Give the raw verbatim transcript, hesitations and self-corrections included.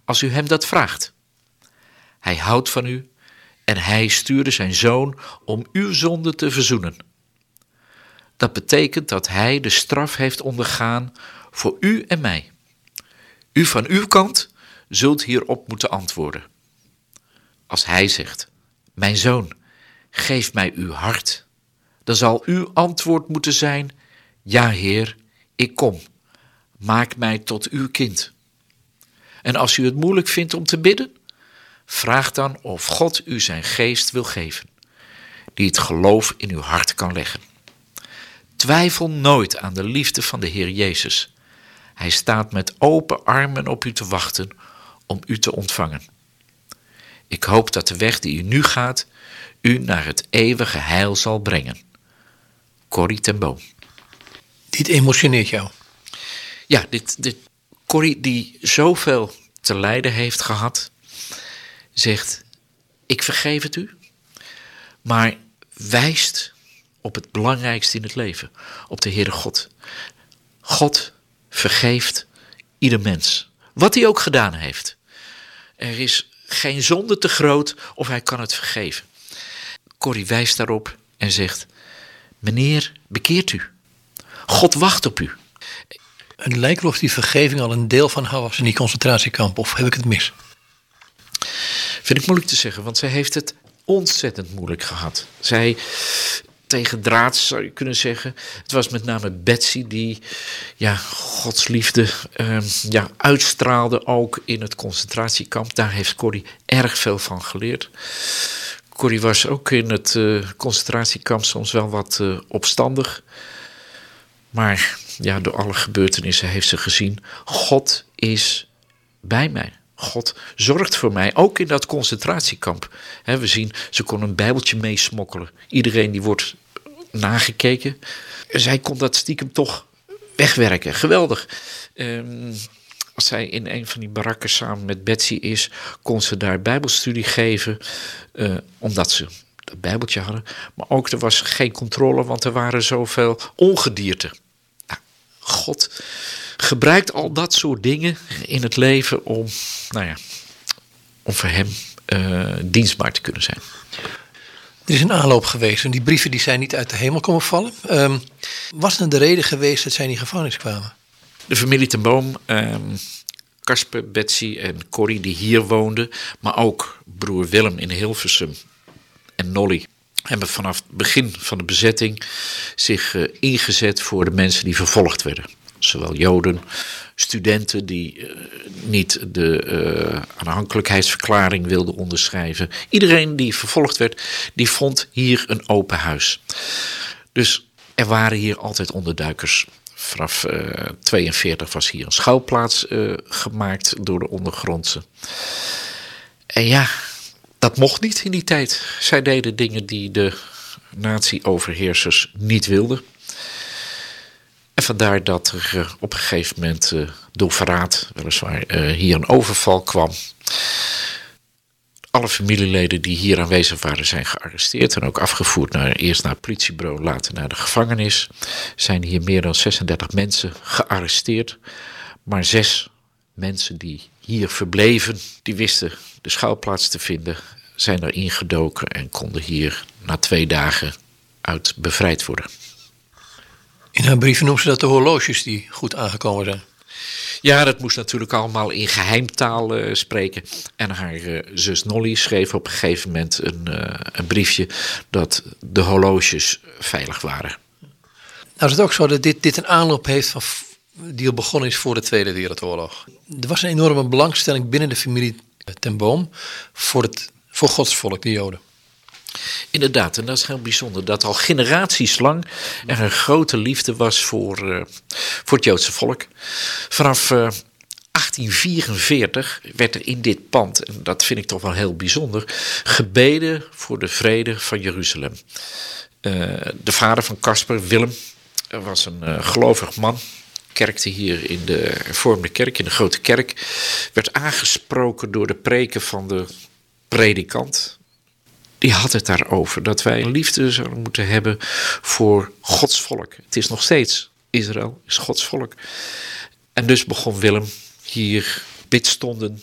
als u hem dat vraagt. Hij houdt van u en hij stuurde zijn zoon om uw zonde te verzoenen. Dat betekent dat hij de straf heeft ondergaan voor u en mij. U van uw kant zult hierop moeten antwoorden. Als hij zegt, mijn zoon, geef mij uw hart, dan zal uw antwoord moeten zijn, ja Heer, ik kom, maak mij tot uw kind. En als u het moeilijk vindt om te bidden, vraag dan of God u zijn geest wil geven, die het geloof in uw hart kan leggen. Twijfel nooit aan de liefde van de Heer Jezus. Hij staat met open armen op u te wachten om u te ontvangen. Ik hoop dat de weg die u nu gaat, u naar het eeuwige heil zal brengen. Corrie ten Boom. Dit emotioneert jou? Ja, dit, dit, Corrie die zoveel te lijden heeft gehad, zegt, ik vergeef het u, maar wijst op het belangrijkste in het leven, op de Heere God. God vergeeft ieder mens, wat hij ook gedaan heeft. Er is geen zonde te groot of hij kan het vergeven. Corrie wijst daarop en zegt, meneer, bekeert u. God wacht op u. Het lijkt alsof die vergeving al een deel van haar was in die concentratiekamp, of heb ik het mis? Vind ik moeilijk te zeggen, want zij heeft het ontzettend moeilijk gehad. Zij, tegen draad zou je kunnen zeggen, het was met name Betsy die ja, Gods liefde uh, ja, uitstraalde ook in het concentratiekamp. Daar heeft Corrie erg veel van geleerd. Corrie was ook in het uh, concentratiekamp soms wel wat uh, opstandig. Maar ja, door alle gebeurtenissen heeft ze gezien, God is bij mij. God zorgt voor mij, ook in dat concentratiekamp. He, we zien, ze kon een bijbeltje meesmokkelen. Iedereen die wordt nagekeken. Zij kon dat stiekem toch wegwerken. Geweldig. Um, als zij in een van die barakken samen met Betsy is, kon ze daar bijbelstudie geven, uh, omdat ze dat bijbeltje hadden. Maar ook er was geen controle, want er waren zoveel ongedierte. Nou, God gebruikt al dat soort dingen in het leven om, nou ja, om voor hem uh, dienstbaar te kunnen zijn. Er is een aanloop geweest en die brieven die zijn niet uit de hemel komen vallen. Um, was het de reden geweest dat zij in die gevangenis kwamen? De familie ten Boom, um, Kasper, Betsy en Corrie die hier woonden, maar ook broer Willem in Hilversum en Nolly hebben vanaf het begin van de bezetting zich uh, ingezet voor de mensen die vervolgd werden. Zowel Joden, studenten die uh, niet de uh, aanhankelijkheidsverklaring wilden onderschrijven. Iedereen die vervolgd werd, die vond hier een open huis. Dus er waren hier altijd onderduikers. Vanaf uh, tweeënveertig was hier een schuilplaats uh, gemaakt door de ondergrondse. En ja, dat mocht niet in die tijd. Zij deden dingen die de nazi-overheersers niet wilden. En vandaar dat er uh, op een gegeven moment uh, door verraad weliswaar uh, hier een overval kwam. Alle familieleden die hier aanwezig waren zijn gearresteerd en ook afgevoerd naar, eerst naar het politiebureau, later naar de gevangenis. Zijn hier meer dan zesendertig mensen gearresteerd. Maar zes mensen die hier verbleven, die wisten de schuilplaats te vinden, zijn er ingedoken en konden hier na twee dagen uit bevrijd worden. In haar brieven noemen ze dat de horloges die goed aangekomen zijn. Ja, dat moest natuurlijk allemaal in geheimtaal uh, spreken. En haar uh, zus Nolly schreef op een gegeven moment een, uh, een briefje dat de horloges veilig waren. Nou is het ook zo dat dit, dit een aanloop heeft van, die al begonnen is voor de Tweede Wereldoorlog. Er was een enorme belangstelling binnen de familie ten Boom voor, het, voor Gods volk, de Joden. Inderdaad, en dat is heel bijzonder, dat al generaties lang er een grote liefde was voor, uh, voor het Joodse volk. Vanaf uh, achttien vierenveertig werd er in dit pand, en dat vind ik toch wel heel bijzonder, gebeden voor de vrede van Jeruzalem. Uh, de vader van Kasper, Willem, was een uh, gelovig man. Kerkte hier in de hervormde kerk, in de grote kerk. Werd aangesproken door de preken van de predikant. Die had het daarover, dat wij een liefde zouden moeten hebben voor Gods volk. Het is nog steeds, Israël is Gods volk. En dus begon Willem hier bidstonden